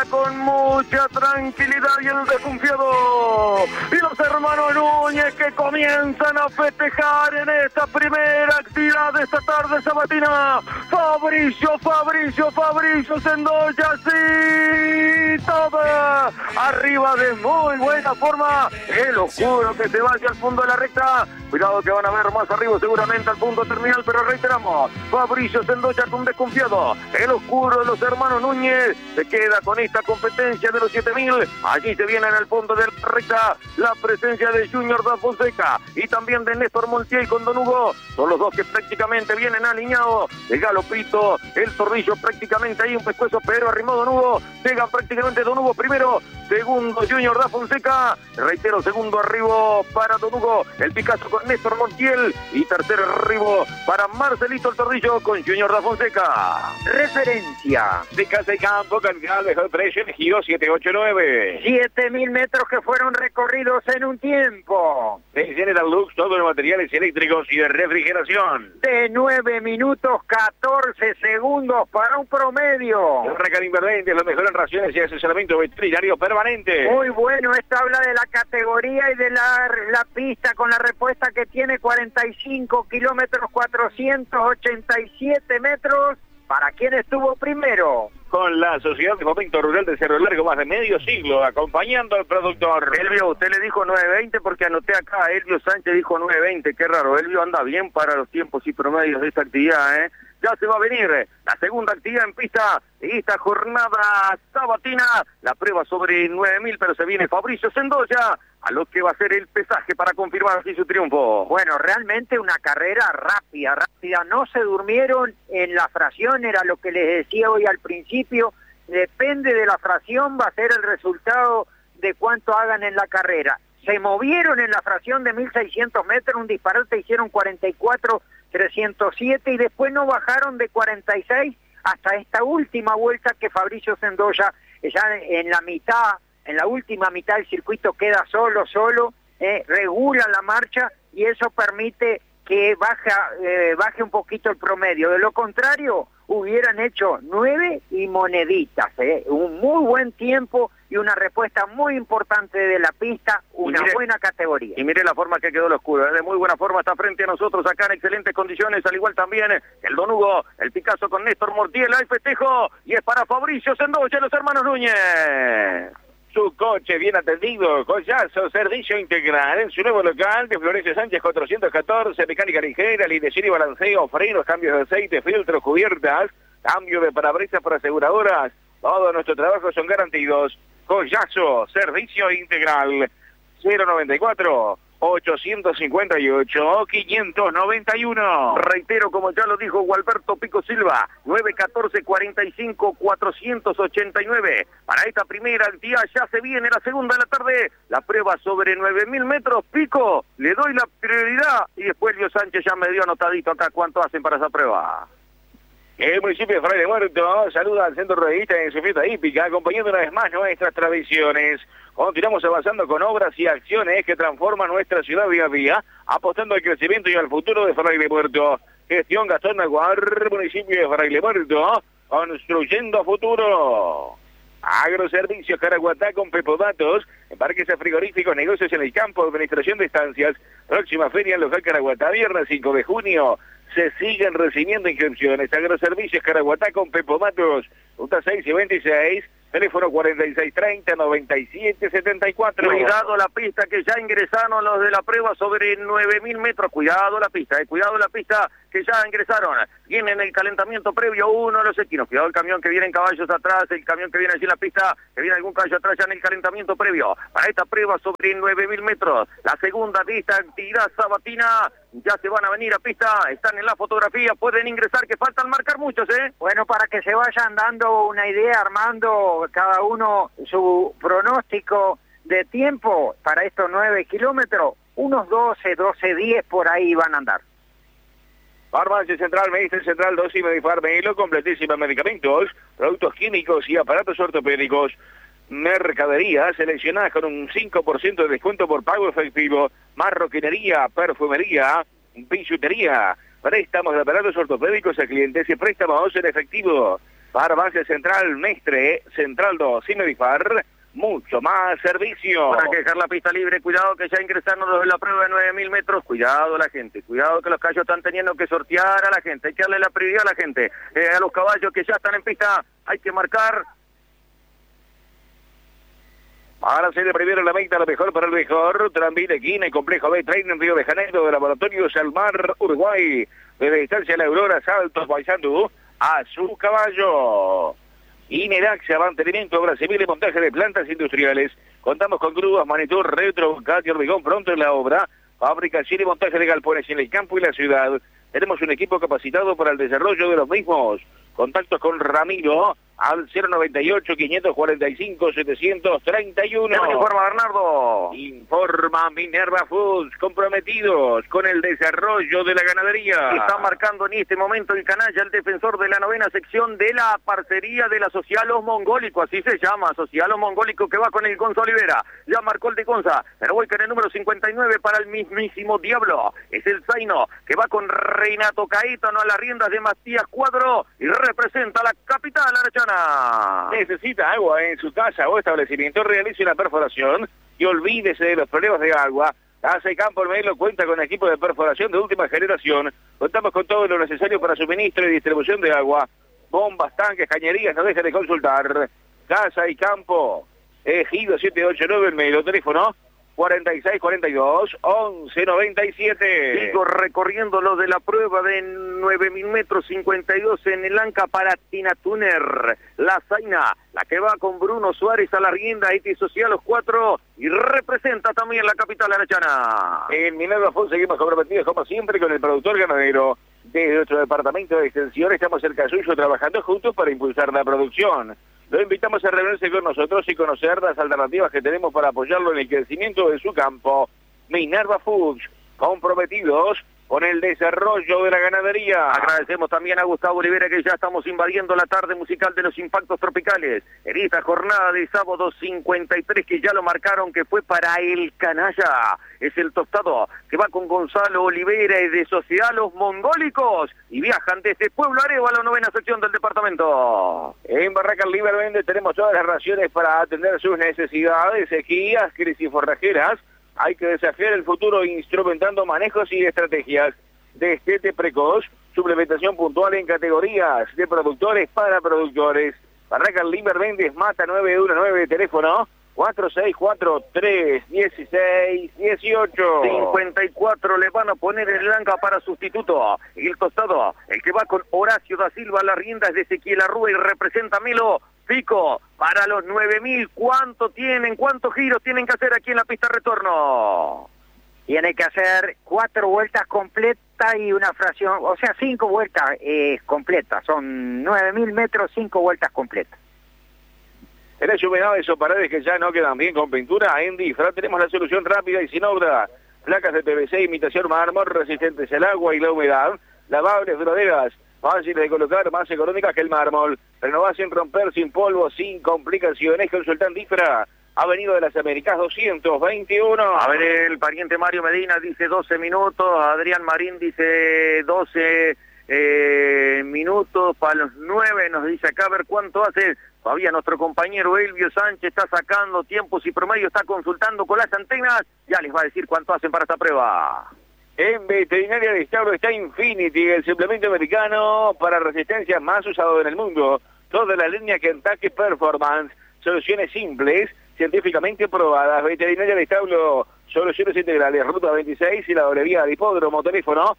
queda con mucha tranquilidad y el desconfiado. Y los hermanos Núñez que comienzan a festejar en esta primera actividad de esta tarde sabatina. Fabricio Sendoya, sí, toda arriba de muy buena forma. El oscuro que se vaya al fondo de la recta. Cuidado que van a ver más arriba seguramente al punto terminal, pero reiteramos, Fabricio Sendoya con desconfiado. El oscuro de los hermanos Núñez se queda con esta competencia de los 7000. Allí se viene en el fondo de la recta la presencia de Junior da Fonseca y también de Néstor Montiel con Don Hugo. Son los dos que prácticamente vienen alineados. El Galopito, el Zorrillo prácticamente ahí un pescuezo, pero arrimó Don Hugo. Llega prácticamente Don Hugo primero, segundo Junior da Fonseca. Reitero, segundo arribo para Don Hugo, el Picasso con Néstor Montiel y tercer arribo para Marcelito el Zorrillo con Junior da Fonseca. Referencia de casa y campo, cantidad de precio elegido 789. 7000 metros que fueron recorridos en un tiempo de General Lux, todos los materiales eléctricos y de refrigeración. De 9 minutos 14 segundos para un promedio. Recal Inverdente, las mejores raciones y asesoramiento veterinario permanente. Muy bueno, esta habla de la categoría y de la pista con la respuesta que tiene 45 kilómetros 487 metros. ¿Para quién estuvo primero? Con la Sociedad de Fomento Rural de Cerro Largo, más de medio siglo, acompañando al productor. Elvio, usted le dijo 9.20 porque anoté acá, Elvio Sánchez dijo 9.20, qué raro, Elvio anda bien para los tiempos y promedios de esta actividad, ¿eh? Ya se va a venir la segunda actividad en pista de esta jornada sabatina, la prueba sobre 9000, pero se viene Fabricio Sendoya a lo que va a ser el pesaje para confirmar así su triunfo. Bueno, realmente una carrera rápida, no se durmieron en la fracción, era lo que les decía hoy al principio, depende de la fracción, va a ser el resultado de cuánto hagan en la carrera. Se movieron en la fracción de 1600 metros, un disparate, hicieron 44.307 y después no bajaron de 46 hasta esta última vuelta que Fabricio Sendoya, ya en la mitad, en la última mitad del circuito queda solo, regula la marcha y eso permite que baje un poquito el promedio. De lo contrario, hubieran hecho 9 y moneditas, un muy buen tiempo y una respuesta muy importante de la pista, buena categoría. Y mire la forma que quedó el oscuro, de muy buena forma, está frente a nosotros acá en excelentes condiciones, al igual también el Don Hugo, el Picasso con Néstor Montiel, hay festejo y es para Fabricio Sendoya, los hermanos Núñez. Su coche bien atendido, Collazo, servicio integral en su nuevo local de Florencio Sánchez 414, mecánica ligera, alineación y balanceo, frenos, cambios de aceite, filtros, cubiertas, cambio de parabrisas por aseguradoras, todos nuestros trabajos son garantidos. Collazo, servicio integral, 094-858-591. Reitero, como ya lo dijo Gualberto Pico Silva, 914-45-489. Para esta primera actividad ya se viene la segunda de la tarde, la prueba sobre 9000 metros. Pico, le doy la prioridad y después Elvio Sánchez ya me dio anotadito acá cuánto hacen para esa prueba. El municipio de Fraile Muerto saluda al Centro Revista en su fiesta hípica, acompañando una vez más nuestras tradiciones. Continuamos avanzando con obras y acciones que transforman nuestra ciudad día a día, apostando al crecimiento y al futuro de Fraile Muerto. Gestión Gastón Aguar, municipio de Fraile Muerto, construyendo futuro. Agroservicios Caraguatá con Pepodatos, embarques a frigoríficos, negocios en el campo, administración de estancias. Próxima feria en local Caraguatá, viernes 5 de junio. Se siguen recibiendo inscripciones. Agroservicios Caraguatá con Pepodatos, ruta 6 y 26, teléfono 4630-9774. Cuidado la pista que ya ingresaron los de la prueba sobre 9000 metros. Cuidado la pista, cuidado la pista que ya ingresaron. Viene en el calentamiento previo uno de los equinos. Cuidado el camión que viene en caballos atrás, el camión que viene allí en la pista, que viene algún caballo atrás ya en el calentamiento previo. Para esta prueba sobre 9000 metros, la segunda de esta actividad sabatina, ya se van a venir a pista, están en la fotografía, pueden ingresar, que faltan marcar muchos, Bueno, para que se vayan dando una idea, armando cada uno su pronóstico de tiempo para estos 9 kilómetros, unos 12-10 por ahí van a andar. Farmacia Central, Medicina Central, dosis Medifarmelo, completísima medicamentos, productos químicos y aparatos ortopédicos. Mercadería seleccionadas con un 5% de descuento por pago efectivo. Marroquinería, perfumería, bisutería, préstamos de aparatos ortopédicos a clientes y préstamos en efectivo. Farmacia Central Mestre, Central 2, sin Medifar, mucho más servicio. Para que dejar la pista libre, cuidado que ya ingresaron los de la prueba de 9.000 metros, cuidado la gente, cuidado que los caballos están teniendo que sortear a la gente, hay que darle la prioridad a la gente, a los caballos que ya están en pista, hay que marcar. Ahora se le primero la meta, lo mejor para el mejor. Tranville, Quina y Complejo B, Training Río de Janeiro, de Laboratorios Almar, Uruguay. Desde distancia la Aurora, Saltos, Paysandú, a su caballo. Ineraxia, mantenimiento, obra civil y montaje de plantas industriales. Contamos con grúas, manitur, retro, cat y hormigón pronto en la obra. Fabricación y montaje de galpones en el campo y la ciudad. Tenemos un equipo capacitado para el desarrollo de los mismos. Contactos con Ramiro al 098-545-731. Informa Bernardo. Informa Minerva Foods, comprometidos con el desarrollo de la ganadería. Está marcando en este momento el canalla, el defensor de la 9ª sección de la parcería de la Socialos Mongólico, así se llama, Socialos Mongólico, que va con el Gonza Olivera. Ya marcó el de Gonza, pero voy con el número 59 para el mismísimo Diablo. Es el Zaino, que va con Reinato Caetano a las riendas de Matías Cuadro y representa a la capital arechana. Necesita agua en su casa o establecimiento, realice una perforación y olvídese de los problemas de agua. Casa y Campo Melo cuenta con equipo de perforación de última generación. Contamos con todo lo necesario para suministro y distribución de agua. Bombas, tanques, cañerías, no deje de consultar. Casa y Campo, Ejido 789 el Melo, teléfono 4642-1197. Sigo recorriendo lo de la prueba de 9.000 metros 52 en el Anca para Tina Tuner. La Zaina, la que va con Bruno Suárez a la rienda, Eti Social los 4 y representa también la capital arechana. En Minerva Foods seguimos comprometidos como siempre con el productor ganadero. Desde nuestro departamento de extensión estamos cerca suyo trabajando juntos para impulsar la producción. Lo invitamos a reunirse con nosotros y conocer las alternativas que tenemos para apoyarlo en el crecimiento de su campo. Minerva Foods, comprometidos con el desarrollo de la ganadería. Agradecemos también a Gustavo Olivera, que ya estamos invadiendo la tarde musical de los impactos tropicales. En esta jornada de sábado 53, que ya lo marcaron, que fue para el canalla. Es el tostado que va con Gonzalo Olivera y de Sociedad Los Mongólicos. Y viajan desde Pueblo Areva a la 9ª sección del departamento. En Barracas Libervende tenemos todas las raciones para atender sus necesidades, sequías, crisis forrajeras. Hay que desafiar el futuro instrumentando manejos y estrategias. Destete precoz, suplementación puntual en categorías de productores para productores. Barracas Libervende, Mata 919, teléfono 4643-1618. 54 le van a poner el Lanca para sustituto. El tostado, el que va con Horacio da Silva a las riendas de Ezequiel Arrua y representa a Milo Pico para los 9.000. ¿Cuántos giros tienen que hacer aquí en la pista retorno? Tiene que hacer 4 vueltas completas y una fracción, o sea, 5 vueltas completas. Son 9.000 metros, 5 vueltas completas. En las humedades o paredes que ya no quedan bien con pintura, en Difra tenemos la solución rápida y sin obra. Placas de PVC, imitación mármol, resistentes al agua y la humedad, lavables, duraderas, fáciles de colocar, más económicas que el mármol. Renovar sin romper, sin polvo, sin complicaciones. Consultan Difra, Avenida de las Américas 221. A ver, el pariente Mario Medina dice 12 minutos, Adrián Marín dice 12 minutos para los 9, nos dice acá, a ver cuánto hace. Todavía nuestro compañero Elvio Sánchez está sacando tiempos y promedio, está consultando con las antenas, ya les va a decir cuánto hacen para esta prueba. En Veterinaria de Establo está Infinity, el suplemento americano para resistencia más usado en el mundo. Toda la línea Kentucky Performance, soluciones simples, científicamente probadas. Veterinaria de Establo, soluciones integrales, ruta 26 y la doble vía de hipódromo, teléfono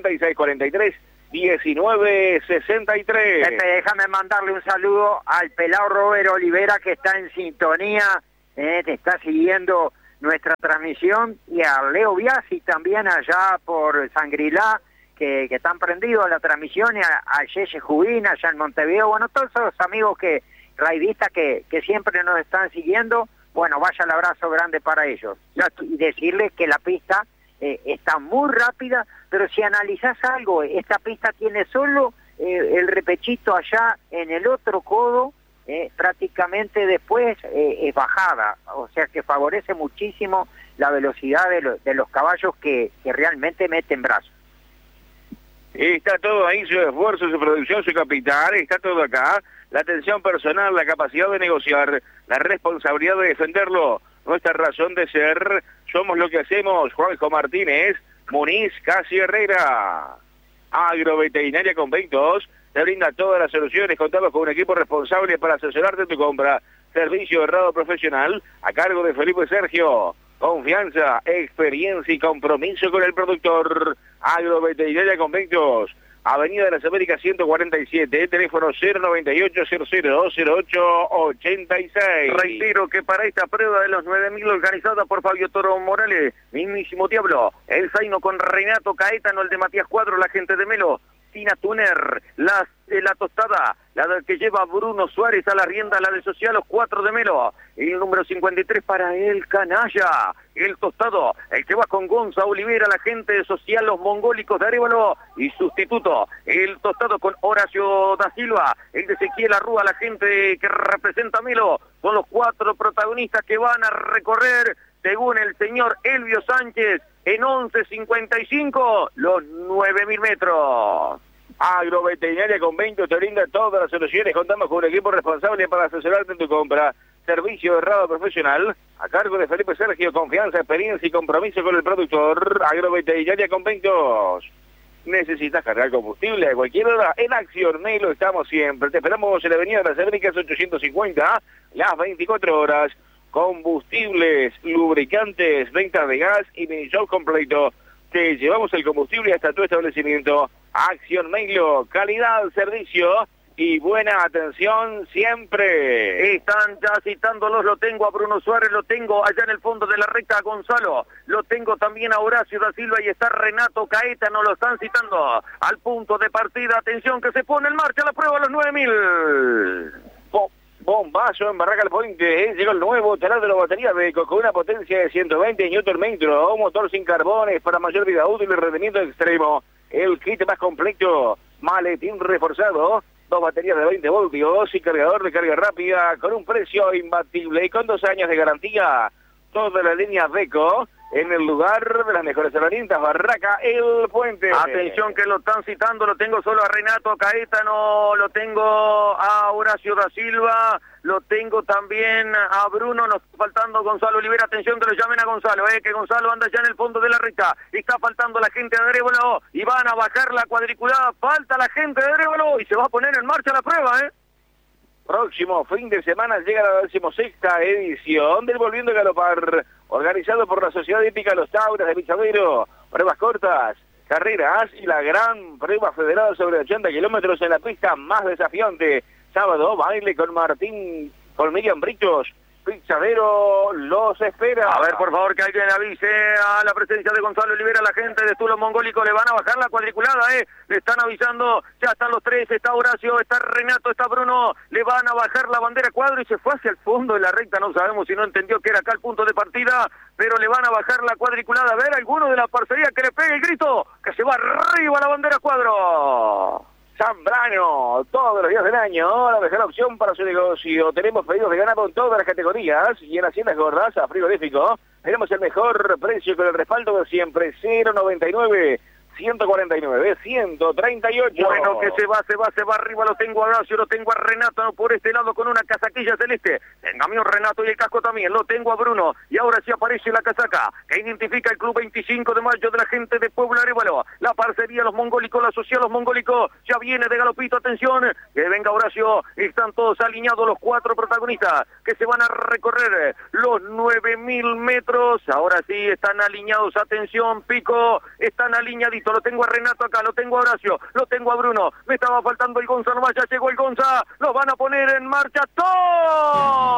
4643-1963. Déjame mandarle un saludo al pelado Robert Olivera, que está en sintonía, te está siguiendo nuestra transmisión, y a Leo Biasi también allá por Sangrilá, que están prendidos a la transmisión, y a Yeye Jubín allá en Montevideo. Bueno, todos esos amigos raidistas que siempre nos están siguiendo, bueno, vaya el abrazo grande para ellos. Y decirles que la pista está muy rápida, pero si analizás algo, esta pista tiene solo el repechito allá en el otro codo, prácticamente después es bajada, o sea que favorece muchísimo la velocidad de los caballos que realmente meten brazos. Está todo ahí, su esfuerzo, su producción, su capital, está todo acá. la atención personal, la capacidad de negociar, la responsabilidad de defenderlo, nuestra razón de ser, somos lo que hacemos. Juanjo Martínez, Muniz, Casi Herrera. Agroveterinaria Conventos te brinda todas las soluciones. Contamos con un equipo responsable para asesorarte en tu compra. Servicio errado profesional a cargo de Felipe Sergio. Confianza, experiencia y compromiso con el productor. Agroveterinaria Conventos, Avenida de las Américas 147, teléfono 098-00-0886. Reitero que para esta prueba de los 9.000 organizada por Fabio Toro Morales, mismísimo Diablo, el Zaino con Renato Caetano, el de Matías Cuadro, la gente de Melo, Tina Tuner, la tostada, la que lleva Bruno Suárez a la rienda, la de Social, los 4 de Melo, el número 53 para el Canalla, el tostado, el que va con Gonza Olivera, la gente de Social, los mongólicos de Arévalo, y sustituto, el tostado con Horacio da Silva, el de Ezequiel Arrúa, la gente que representa a Melo, son los 4 protagonistas que van a recorrer, según el señor Elvio Sánchez, en 11.55, los 9.000 metros. Agroveterinaria Conventos te brinda todas las soluciones. Contamos con un equipo responsable para asesorarte en tu compra. Servicio errado profesional a cargo de Felipe Sergio. Confianza, experiencia y compromiso con el productor. Agroveterinaria Conventos. ¿Necesitas cargar combustible a cualquier hora? En Acción Melo estamos siempre. Te esperamos en la Avenida de las Américas 850, las 24 horas. Combustibles, lubricantes, ventas de gas y mini show completo. Te llevamos el combustible hasta tu establecimiento. Acción Melo, calidad, servicio y buena atención siempre. Están ya citándolos, lo tengo a Bruno Suárez, lo tengo allá en el fondo de la recta a Gonzalo, lo tengo también a Horacio da Silva y está Renato Caetano, lo están citando al punto de partida. Atención que se pone en marcha la prueba a los 9.000. Bombazo en Barraca del Puente, llegó el nuevo taladro de la batería Beko con una potencia de 120 Nm, un motor sin carbones para mayor vida útil y rendimiento extremo. El kit más completo, maletín reforzado, 2 baterías de 20 voltios y cargador de carga rápida con un precio imbatible y con 2 años de garantía. Toda la línea Beko en el lugar de las mejores herramientas, Barraca el Puente. Atención que lo están citando, lo tengo solo a Renato Caetano, lo tengo a Horacio da Silva, lo tengo también a Bruno, nos está faltando Gonzalo Olivera. Atención que lo llamen a Gonzalo, que Gonzalo anda ya en el fondo de la recta, está faltando la gente de Arévalo y van a bajar la cuadriculada, falta la gente de Arévalo y se va a poner en marcha la prueba, Próximo fin de semana llega la 16ª edición del Volviendo a Galopar, organizado por la Sociedad Hípica Los Tauras de Pichadero. Pruebas cortas, carreras y la gran prueba federada sobre 80 kilómetros en la pista más desafiante. Sábado, baile con Miriam Britos. Pichadero los espera. A ver, por favor, que alguien avise a la presencia de Gonzalo Olivera, la gente de Estulo Mongólico, le van a bajar la cuadriculada, le están avisando, ya están los 3, está Horacio, está Renato, está Bruno, le van a bajar la bandera cuadro y se fue hacia el fondo de la recta, no sabemos si no entendió que era acá el punto de partida, pero le van a bajar la cuadriculada. A ver, alguno de la parcería que le pegue el grito, que se va arriba la bandera cuadro. Zambrano, todos los días del año, la mejor opción para su negocio. Tenemos pedidos de ganado en todas las categorías y en Haciendas Gordas, a frigorífico, tenemos el mejor precio con el respaldo de siempre, 099, 149, 138. Bueno, que se va arriba, lo tengo a Horacio, lo tengo a Renato por este lado con una casaquilla celeste. Tenga mío Renato y el casco también, lo tengo a Bruno. Y ahora sí aparece la casaca que identifica el Club 25 de Mayo de la gente de Puebla Arévalo. La parcería Los Mongólicos, la social Los Mongólicos, ya viene de galopito, atención, que venga Horacio. Están todos alineados los 4 protagonistas que se van a recorrer los 9.000 metros. Ahora sí están alineados, atención, Pico, están alineaditos. Lo tengo a Renato acá, lo tengo a Horacio, lo tengo a Bruno, me estaba faltando el Gonza nomás, ya llegó el Gonza, los van a poner en marcha todos.